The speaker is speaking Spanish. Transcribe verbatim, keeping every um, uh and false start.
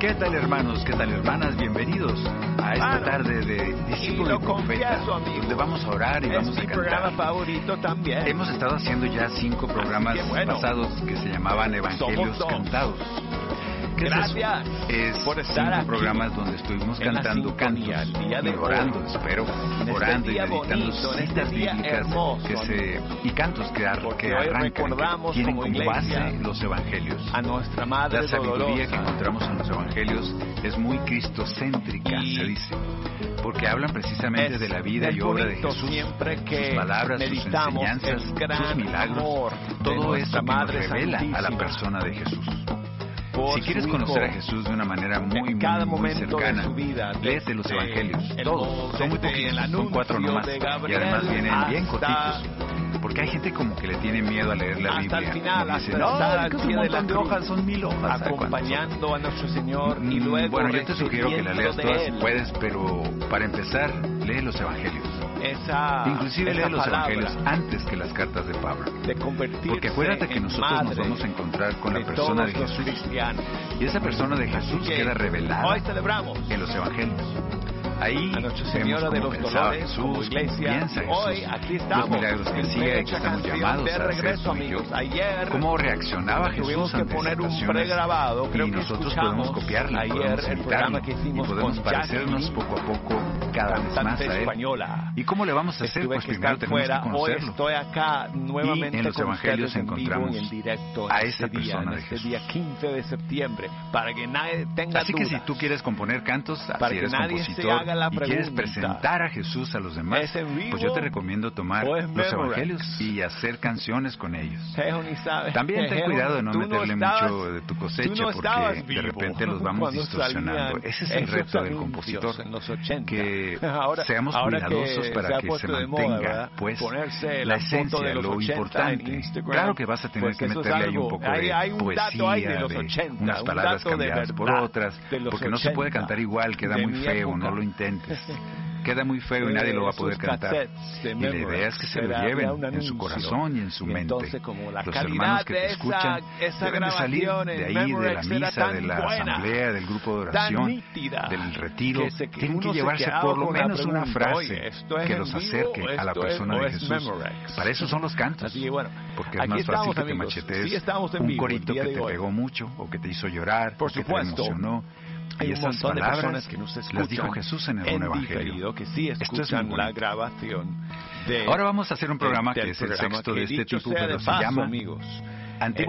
¿Qué tal, hermanos? ¿Qué tal, hermanas? Bienvenidos a esta tarde de Discípulo y Profeta, donde vamos a orar y vamos a cantar. Es mi programa favorito también. Hemos estado haciendo ya cinco programas bueno, pasados que se llamaban Evangelios Cantados. Gracias es, es por estar cinco aquí programas donde estuvimos cantando cantos y orando, espero, orando y meditando citas bíblicas que se, y cantos que, ar, que arrancan, que tienen como base los evangelios. A nuestra Madre La sabiduría dolorosa. que encontramos en los evangelios es muy cristocéntrica, y se dice, porque hablan precisamente de la vida y obra de Jesús, siempre que sus palabras, sus enseñanzas, sus milagros, todo eso que nos revela a la persona de Jesús. Si quieres conocer a Jesús de una manera muy, muy, muy cercana, léete los evangelios, todos, son muy poquitos, son cuatro nomás, y además vienen bien cortitos, porque hay gente como que le tiene miedo a leer la Biblia, hasta el final, y dice, hasta no, el es que un montón de hojas, son mil hojas, acompañando a nuestro Señor y luego bueno, yo te sugiero que la leas todas si puedes, pero para empezar, lee los evangelios. Esa, Inclusive esa lee los palabra, evangelios antes que las cartas de Pablo, de porque acuérdate que nosotros nos vamos a encontrar con la persona de Jesús, y esa persona de Jesús queda revelada hoy celebramos en los evangelios. Ahí a Nuestra vemos Señora de cómo los pensaba Dolores, Jesús, como iglesia, piensa Jesús, hoy aquí estamos, los milagros que hacía y que estamos llamados de a hacer regreso, tú y yo. amigos. Ayer Cómo reaccionaba Jesús tuvimos que ante poner un situaciones, pregrabado, creo y que nosotros podemos copiarlo, ayer podemos el imitarlo, programa que y hicimos podemos con parecernos Jackie, poco a poco cada vez más cantante a él. española. ¿Y cómo le vamos a hacer? Estuve Pues que primero estar tenemos fuera. que Hoy conocerlo. estoy acá nuevamente Y en los con evangelios ustedes en vivo encontramos y en directo a en esa este día, persona en de este Jesús. día quince de septiembre, para que nadie tenga Así que dudas. si tú quieres componer cantos, Para si que eres nadie se compositor haga la y quieres pregunta, presentar a Jesús a los demás, ¿es en vivo pues yo te recomiendo tomar o es los Memorex? evangelios y hacer canciones con ellos. Jejo ni sabe. También ten Jejo, cuidado de no tú meterle estabas, mucho de tu cosecha, tú no estabas porque vivo de repente los vamos cuando distorsionando. salían Ese es el esos reto del anuncios compositor, en los ochenta. que ahora, seamos ahora cuidadosos que para se ha que se puesto de mantenga, moda, ¿verdad? pues, Ponerse la la foto esencia, de los lo ochenta importante. en Instagram, Claro que vas a tener pues que eso es meterle ahí algo, un poco hay, de hay un poesía, dato ahí de los de ochenta, unas un palabras dato de cambiadas por verdad otras, de los porque no se puede ochenta, cantar igual, queda de muy mi feo, época. no lo intentes. Queda muy feo y nadie lo va a poder cantar. Y la idea es que se lo lleven en su corazón y en su mente. Entonces, como la Los calidad hermanos que de te esa- escuchan esa deben de salir grabación de en ahí, de la Memorex era misa, tan de la buena, asamblea, del grupo de tan oración, nítida, del retiro. que se- que Tienen que uno se llevarse quedaba por lo con la menos una pregunta, frase oye, ¿esto es que en los vivo acerque o a la esto es- persona o de es Jesús. Memorex? Para eso son los cantos. Así que bueno, porque es aquí más fácil estamos, que te amigos. machetees Sí, estamos en un vivo el corito día que de te hoy. pegó mucho o que te hizo llorar Por o que te supuesto, emocionó. hay Y un esas montón de palabras personas que nos escuchan las dijo Jesús en el en evangelio. diferido, que sí Esto es muy escuchan la bonito. grabación de, Ahora vamos a hacer un programa de- que del es el programa, sexto que de este dicho tipo, sea pero de se paso, llama amigos, Antiguo